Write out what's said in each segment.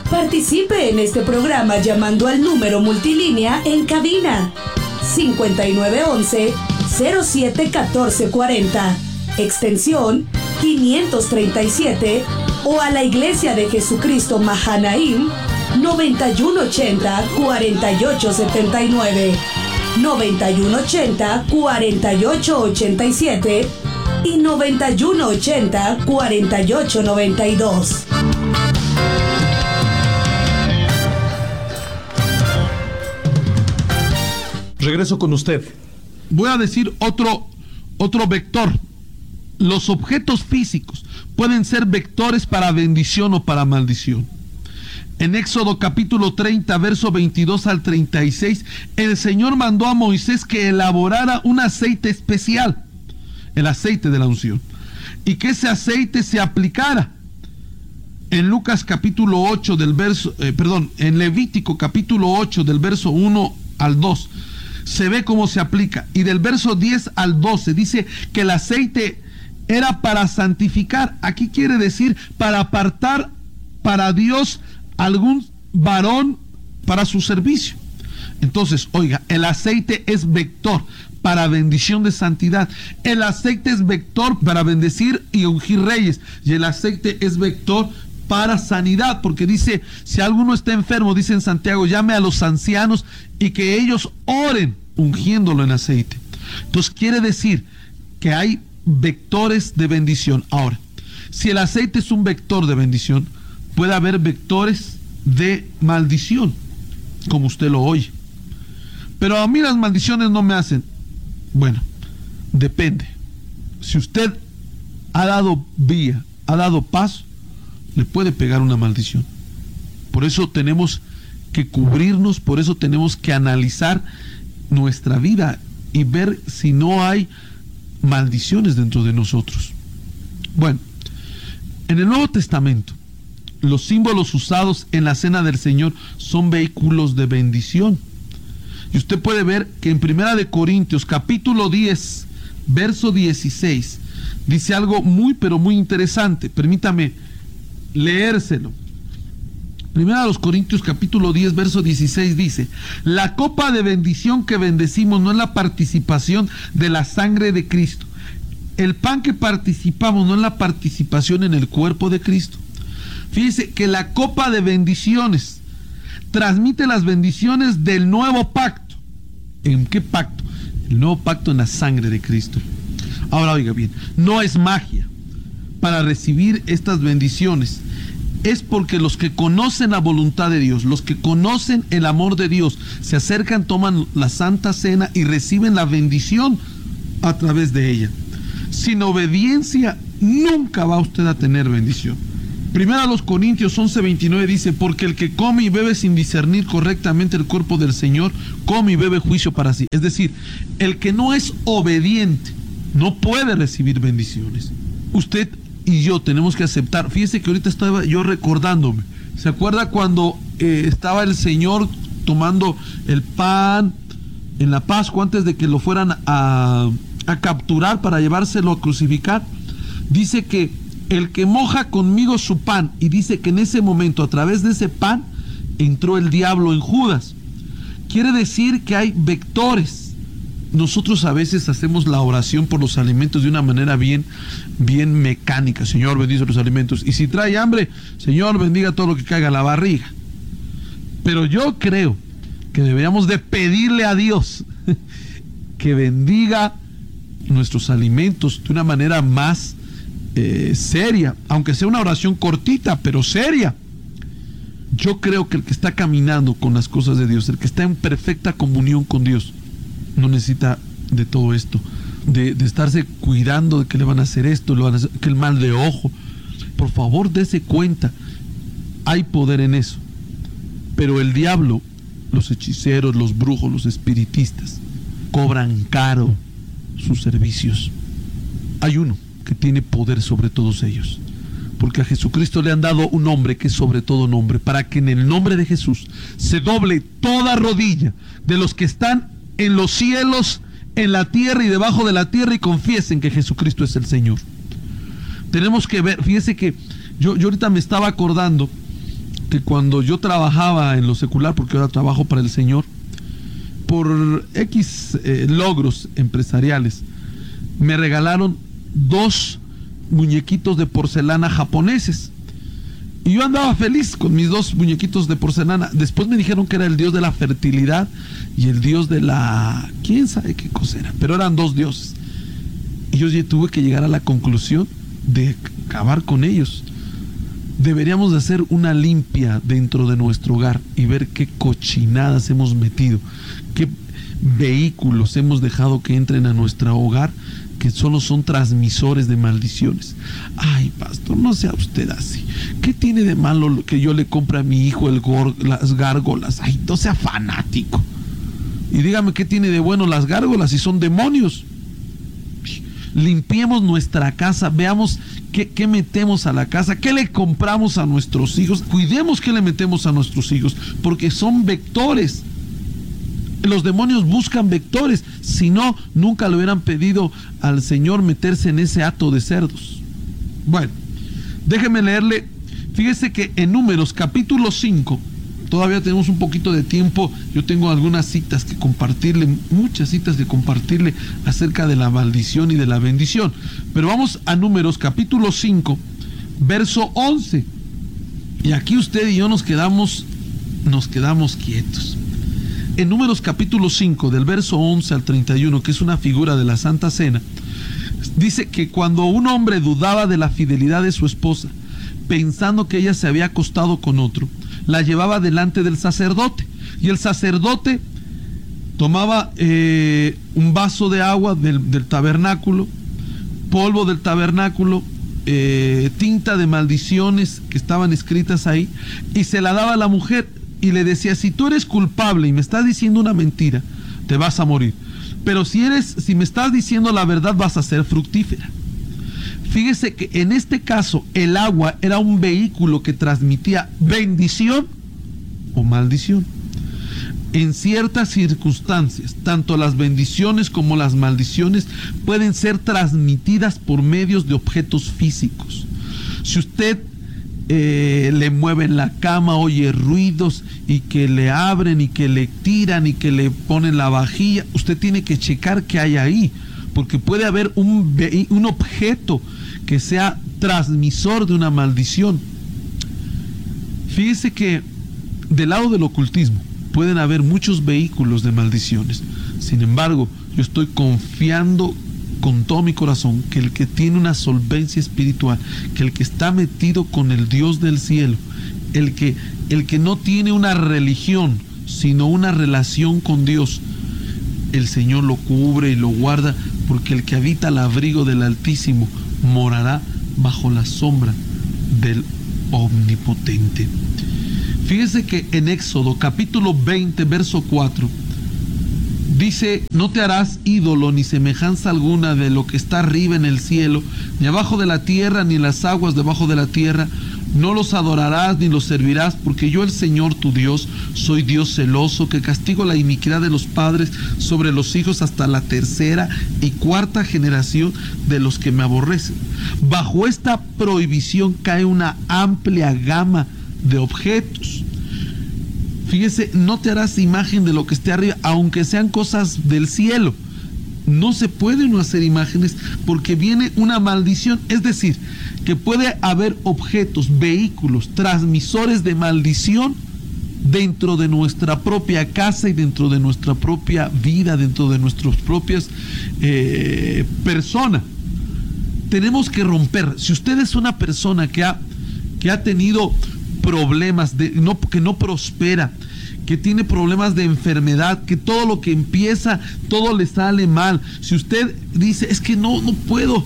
Participe en este programa llamando al número multilínea en cabina 5911-071440, extensión 537, o a la Iglesia de Jesucristo Mahanaim 9180-4879, 9180-4887 y 9180-4892. Regreso con usted. Voy a decir otro vector. Los objetos físicos pueden ser vectores para bendición o para maldición. En Éxodo capítulo 30, verso 22 al 36, el Señor mandó a Moisés que elaborara un aceite especial, el aceite de la unción, y que ese aceite se aplicara. En Lucas capítulo 8 del verso, en Levítico capítulo 8 del verso 1 al 2, se ve cómo se aplica. Y del verso 10 al 12 dice que el aceite era para santificar. Aquí quiere decir para apartar para Dios algún varón para su servicio. Entonces, oiga, el aceite es vector para bendición de santidad. El aceite es vector para bendecir y ungir reyes. Y el aceite es vector para sanidad, porque dice, si alguno está enfermo, dice en Santiago, llame a los ancianos y que ellos oren ungiéndolo en aceite. Entonces quiere decir que hay vectores de bendición. Ahora, si el aceite es un vector de bendición, puede haber vectores de maldición, como usted lo oye. Pero a mí las maldiciones no me hacen. Bueno, depende. Si usted ha dado vía, ha dado paso, le puede pegar una maldición. Por eso tenemos que cubrirnos, por eso tenemos que analizar nuestra vida y ver si no hay maldiciones dentro de nosotros. Bueno, en el Nuevo Testamento, los símbolos usados en la Cena del Señor son vehículos de bendición. Y usted puede ver que en 1 Corintios capítulo 10, verso 16, dice algo muy pero muy interesante. Permítame leérselo. 1 Corintios capítulo 10, verso 16 dice: la copa de bendición que bendecimos no es la participación de la sangre de Cristo. El pan que participamos no es la participación en el cuerpo de Cristo. Fíjese que la copa de bendiciones transmite las bendiciones del nuevo pacto. ¿En qué pacto? El nuevo pacto en la sangre de Cristo. Ahora oiga bien, no es magia para recibir estas bendiciones. Es porque los que conocen la voluntad de Dios, los que conocen el amor de Dios, se acercan, toman la Santa Cena y reciben la bendición a través de ella. Sin obediencia nunca va usted a tener bendición. 1 Corintios 11:29 dice: porque el que come y bebe sin discernir correctamente el cuerpo del Señor, come y bebe juicio para sí. Es decir, el que no es obediente no puede recibir bendiciones. Usted y yo tenemos que aceptar. Fíjese que ahorita estaba yo recordándome. ¿Se acuerda cuando estaba el Señor tomando el pan en la Pascua antes de que lo fueran a capturar para llevárselo a crucificar? Dice que el que moja conmigo su pan, y dice que en ese momento, a través de ese pan, entró el diablo en Judas. Quiere decir que hay vectores. Nosotros a veces hacemos la oración por los alimentos de una manera bien mecánica. Señor, bendice los alimentos. Y si trae hambre, Señor, bendiga todo lo que caiga a la barriga. Pero yo creo que deberíamos de pedirle a Dios que bendiga nuestros alimentos de una manera más seria, aunque sea una oración cortita, pero seria. Yo creo que el que está caminando con las cosas de Dios, el que está en perfecta comunión con Dios, no necesita de todo esto, de estarse cuidando de que le van a hacer esto, que el mal de ojo. Por favor, dése cuenta, hay poder en eso. Pero el diablo, los hechiceros, los brujos, los espiritistas, cobran caro sus servicios. Hay uno que tiene poder sobre todos ellos, porque a Jesucristo le han dado un nombre que es sobre todo nombre, para que en el nombre de Jesús se doble toda rodilla de los que están en los cielos, en la tierra y debajo de la tierra, y confiesen que Jesucristo es el Señor. Tenemos que ver, fíjese que yo ahorita me estaba acordando que cuando yo trabajaba en lo secular, porque ahora trabajo para el Señor, por X logros empresariales, me regalaron 2 muñequitos de porcelana japoneses. Y yo andaba feliz con mis 2 muñequitos de porcelana. Después me dijeron que era el dios de la fertilidad y el dios de la... quién sabe qué cosa era, pero eran 2 dioses. Y yo tuve que llegar a la conclusión de acabar con ellos. Deberíamos de hacer una limpia dentro de nuestro hogar y ver qué cochinadas hemos metido, qué vehículos hemos dejado que entren a nuestro hogar, que solo son transmisores de maldiciones. Ay, pastor, no sea usted así. ¿Qué tiene de malo que yo le compre a mi hijo las gárgolas? Ay, no sea fanático. Y dígame, ¿qué tiene de bueno las gárgolas si son demonios? Limpiemos nuestra casa, veamos qué metemos a la casa, qué le compramos a nuestros hijos, cuidemos qué le metemos a nuestros hijos, porque son vectores. Los demonios buscan vectores, si no, nunca le hubieran pedido al Señor meterse en ese hato de cerdos. Bueno, déjeme leerle, fíjese que en Números capítulo 5, todavía tenemos un poquito de tiempo, yo tengo algunas citas que compartirle, muchas citas que compartirle acerca de la maldición y de la bendición, pero vamos a Números capítulo 5, verso 11, y aquí usted y yo nos quedamos quietos. En Números capítulo 5, del verso 11 al 31, que es una figura de la Santa Cena, dice que cuando un hombre dudaba de la fidelidad de su esposa, pensando que ella se había acostado con otro, la llevaba delante del sacerdote, y el sacerdote tomaba un vaso de agua del tabernáculo, polvo del tabernáculo, tinta de maldiciones que estaban escritas ahí, y se la daba a la mujer y le decía: si tú eres culpable y me estás diciendo una mentira, te vas a morir, pero si me estás diciendo la verdad, vas a ser fructífera. Fíjese que en este caso el agua era un vehículo que transmitía bendición o maldición. En ciertas circunstancias, tanto las bendiciones como las maldiciones pueden ser transmitidas por medios de objetos físicos. Si usted le mueven la cama, oye ruidos y que le abren y que le tiran y que le ponen la vajilla, usted tiene que checar qué hay ahí, porque puede haber un objeto que sea transmisor de una maldición. Fíjese que del lado del ocultismo pueden haber muchos vehículos de maldiciones. Sin embargo, yo estoy confiando con todo mi corazón que el que tiene una solvencia espiritual, que el que está metido con el Dios del cielo, el que no tiene una religión, sino una relación con Dios, el Señor lo cubre y lo guarda, porque el que habita al abrigo del Altísimo morará bajo la sombra del Omnipotente. Fíjese que en Éxodo capítulo 20, verso 4, dice: no te harás ídolo ni semejanza alguna de lo que está arriba en el cielo, ni abajo de la tierra, ni en las aguas debajo de la tierra. No los adorarás ni los servirás, porque yo, el Señor tu Dios, soy Dios celoso, que castigo la iniquidad de los padres sobre los hijos hasta la 3ª y 4ª generación de los que me aborrecen. Bajo esta prohibición cae una amplia gama de objetos. Fíjese, no te harás imagen de lo que esté arriba, aunque sean cosas del cielo. No se puede uno hacer imágenes porque viene una maldición. Es decir, que puede haber objetos, vehículos, transmisores de maldición dentro de nuestra propia casa y dentro de nuestra propia vida, dentro de nuestras propias personas. Tenemos que romper. Si usted es una persona que ha tenido problemas, que no prospera, que tiene problemas de enfermedad, que todo lo que empieza, todo le sale mal. Si usted dice: es que no puedo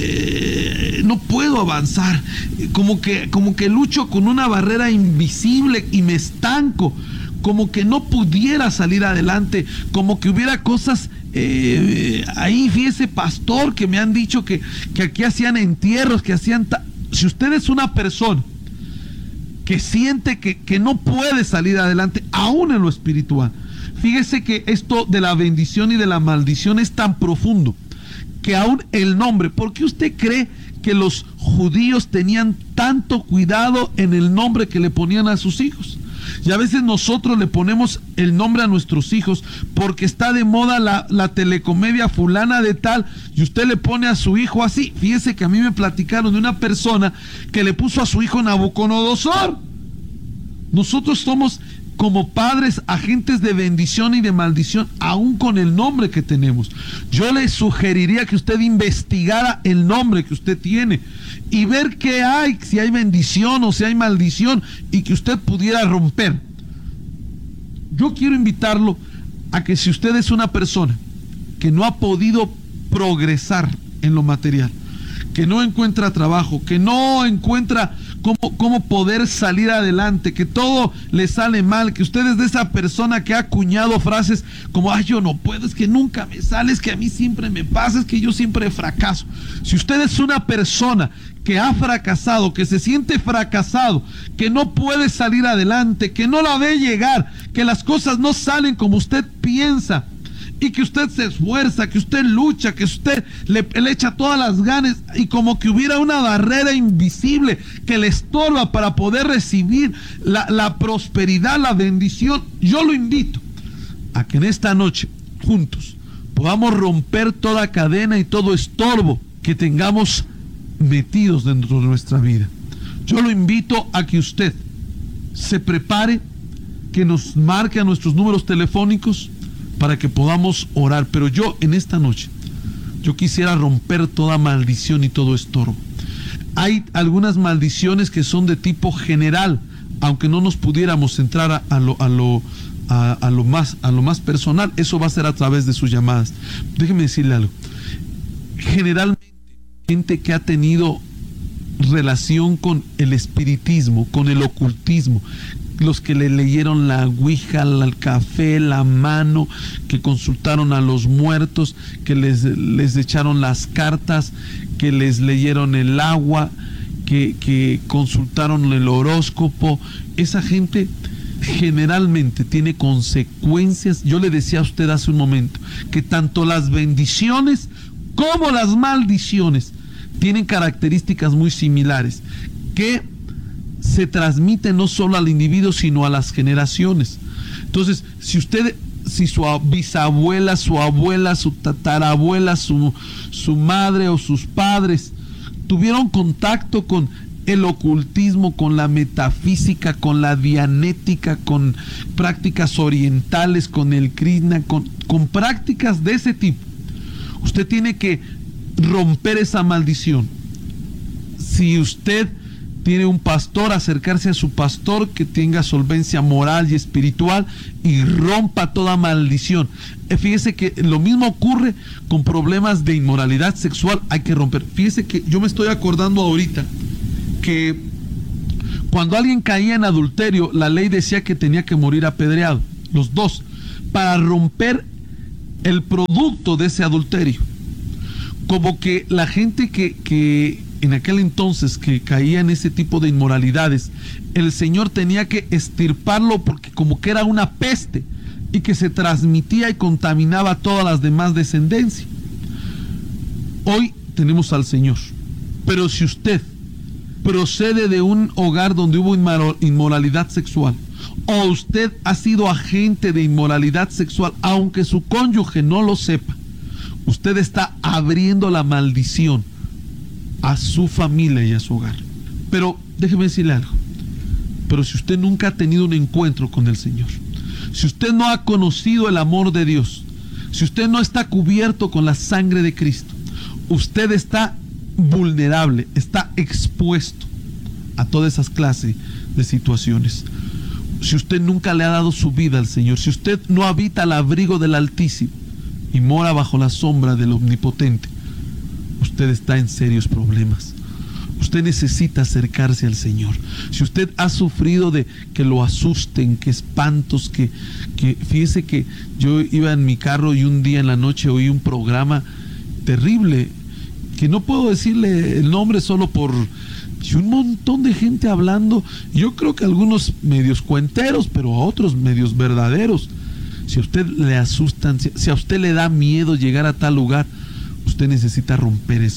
avanzar, como que lucho con una barrera invisible y me estanco, como que no pudiera salir adelante, como que hubiera cosas ahí. Fíjese, pastor, que me han dicho que aquí hacían entierros, que hacían... Si usted es una persona que siente que no puede salir adelante, aún en lo espiritual, fíjese que esto de la bendición y de la maldición es tan profundo que aún el nombre... ¿Por qué usted cree que los judíos tenían tanto cuidado en el nombre que le ponían a sus hijos. Y a veces nosotros le ponemos el nombre a nuestros hijos porque está de moda la telecomedia fulana de tal, y usted le pone a su hijo así. Fíjese que a mí me platicaron de una persona que le puso a su hijo Nabucodonosor. Nosotros somos como padres agentes de bendición y de maldición, aún con el nombre que tenemos. Yo le sugeriría que usted investigara el nombre que usted tiene y ver qué hay, si hay bendición o si hay maldición, y que usted pudiera romper. Yo quiero invitarlo a que, si usted es una persona que no ha podido progresar en lo material, que no encuentra trabajo, que no encuentra cómo poder salir adelante, que todo le sale mal, que usted es de esa persona que ha acuñado frases como: ay, yo no puedo, es que nunca me sale, es que a mí siempre me pasa, es que yo siempre fracaso. Si usted es una persona que ha fracasado, que se siente fracasado, que no puede salir adelante, que no la ve llegar, que las cosas no salen como usted piensa, y que usted se esfuerza, que usted lucha, que usted le echa todas las ganas, y como que hubiera una barrera invisible que le estorba para poder recibir la prosperidad, la bendición, yo lo invito a que en esta noche juntos podamos romper toda cadena y todo estorbo que tengamos metidos dentro de nuestra vida. Yo lo invito a que usted se prepare, que nos marque a nuestros números telefónicos para que podamos orar. Pero yo en esta noche, yo quisiera romper toda maldición y todo estorbo. Hay algunas maldiciones que son de tipo general, aunque no nos pudiéramos entrar a lo más personal. Eso va a ser a través de sus llamadas. Déjeme decirle algo. Generalmente, gente que ha tenido relación con el espiritismo, con el ocultismo, los que le leyeron la ouija, el café, la mano, que consultaron a los muertos, que les echaron las cartas, que les leyeron el agua, que consultaron el horóscopo, esa gente generalmente tiene consecuencias. Yo le decía a usted hace un momento que tanto las bendiciones como las maldiciones tienen características muy similares, que se transmite no solo al individuo, sino a las generaciones. Entonces, si su bisabuela, su abuela, su tatarabuela, su madre o sus padres tuvieron contacto con el ocultismo, con la metafísica, con la dianética, con prácticas orientales, con el Krishna, con prácticas de ese tipo, usted tiene que romper esa maldición. Si usted tiene un pastor, acercarse a su pastor que tenga solvencia moral y espiritual y rompa toda maldición. Fíjese que lo mismo ocurre con problemas de inmoralidad sexual, hay que romper. Fíjese que yo me estoy acordando ahorita que cuando alguien caía en adulterio, la ley decía que tenía que morir apedreado, los dos, para romper el producto de ese adulterio. Como que la gente que en aquel entonces que caía en ese tipo de inmoralidades, el Señor tenía que extirparlo porque como que era una peste y que se transmitía y contaminaba a todas las demás descendencias. Hoy tenemos al Señor, pero si usted procede de un hogar donde hubo inmoralidad sexual, o usted ha sido agente de inmoralidad sexual, aunque su cónyuge no lo sepa, usted está abriendo la maldición a su familia y a su hogar. Pero déjeme decirle algo. Pero si usted nunca ha tenido un encuentro con el Señor, si usted no ha conocido el amor de Dios, si usted no está cubierto con la sangre de Cristo, usted está vulnerable, está expuesto a todas esas clases de situaciones. Si usted nunca le ha dado su vida al Señor, si usted no habita al abrigo del Altísimo y mora bajo la sombra del Omnipotente, usted está en serios problemas. Usted necesita acercarse al Señor. Si usted ha sufrido de que lo asusten, que espantos, que fíjese que yo iba en mi carro y un día en la noche oí un programa terrible, que no puedo decirle el nombre solo por... y un montón de gente hablando, yo creo que algunos medios cuenteros, pero a otros medios verdaderos. Si a usted le asustan, si a usted le da miedo llegar a tal lugar, usted necesita romper eso.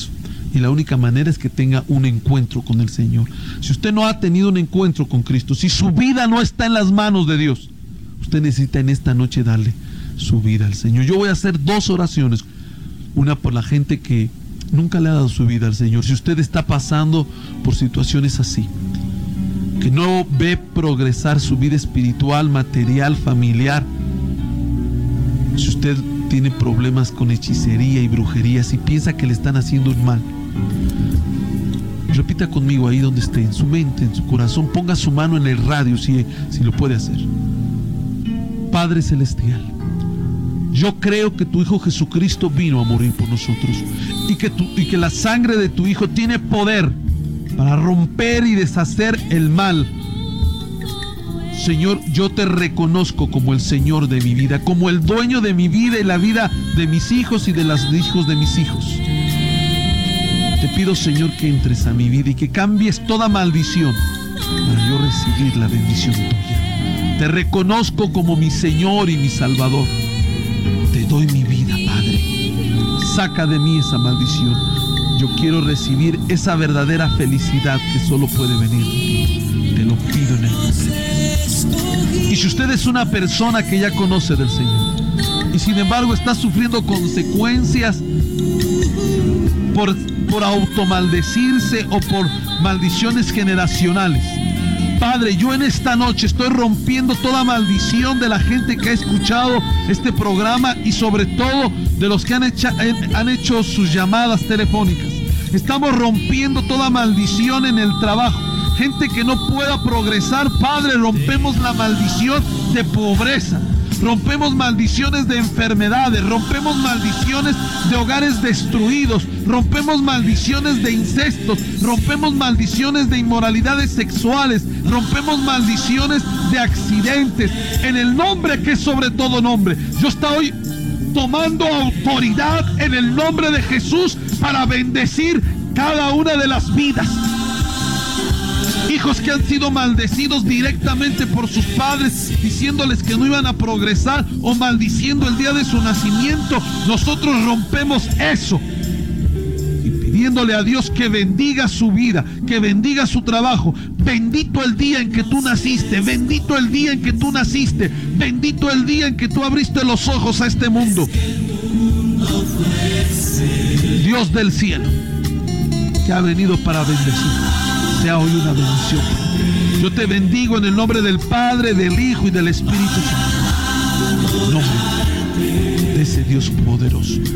Y la única manera es que tenga un encuentro con el Señor. Si usted no ha tenido un encuentro con Cristo, si su vida no está en las manos de Dios, usted necesita en esta noche darle su vida al Señor. Yo voy a hacer 2 oraciones. Una por la gente que nunca le ha dado su vida al Señor. Si usted está pasando por situaciones así, que no ve progresar su vida espiritual, material, familiar, si usted tiene problemas con hechicería y brujería, si piensa que le están haciendo un mal, repita conmigo ahí donde esté, en su mente, en su corazón, ponga su mano en el radio si lo puede hacer. Padre Celestial, yo creo que tu Hijo Jesucristo vino a morir por nosotros y que la sangre de tu Hijo tiene poder para romper y deshacer el mal. Señor, yo te reconozco como el Señor de mi vida, como el dueño de mi vida y la vida de mis hijos y de los hijos de mis hijos. Te pido, Señor, que entres a mi vida y que cambies toda maldición para yo recibir la bendición tuya. Te reconozco como mi Señor y mi Salvador. Te doy mi vida, Padre. Saca de mí esa maldición. Yo quiero recibir esa verdadera felicidad que solo puede venir de ti. Te lo pido en el nombre de Jesús. Y si usted es una persona que ya conoce del Señor y sin embargo está sufriendo consecuencias por automaldecirse o por maldiciones generacionales, Padre, yo en esta noche estoy rompiendo toda maldición de la gente que ha escuchado este programa y sobre todo de los que han hecho sus llamadas telefónicas. Estamos rompiendo toda maldición en el trabajo. Gente que no pueda progresar, Padre, rompemos la maldición de pobreza. Rompemos maldiciones de enfermedades, rompemos maldiciones de hogares destruidos, rompemos maldiciones de incestos, rompemos maldiciones de inmoralidades sexuales, rompemos maldiciones de accidentes, en el nombre que es sobre todo nombre. Yo estoy tomando autoridad en el nombre de Jesús para bendecir cada una de las vidas. Hijos que han sido maldecidos directamente por sus padres, diciéndoles que no iban a progresar o maldiciendo el día de su nacimiento. Nosotros rompemos eso y pidiéndole a Dios que bendiga su vida, que bendiga su trabajo. Bendito el día en que tú naciste, bendito el día en que tú naciste, bendito el día en que tú abriste los ojos a este mundo. Dios del cielo, que ha venido para bendecir, sea hoy una bendición. Yo te bendigo en el nombre del Padre, del Hijo y del Espíritu Santo. En nombre de ese Dios poderoso.